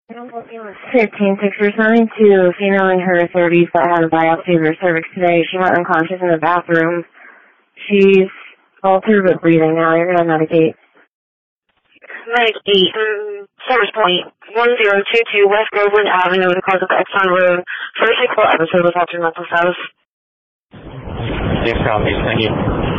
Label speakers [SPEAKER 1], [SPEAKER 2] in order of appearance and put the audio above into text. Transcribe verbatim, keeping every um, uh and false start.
[SPEAKER 1] fifteen six responding to a female in her thirties that had a biopsy of her cervix today. She went unconscious in the bathroom. She's altered but breathing now. You're going to medicate.
[SPEAKER 2] Medicate, um, Summers Point, one zero two two West Groveland Avenue, the cause of Exxon Road. First equal episode with altered mental status.
[SPEAKER 3] Six copies, thank you.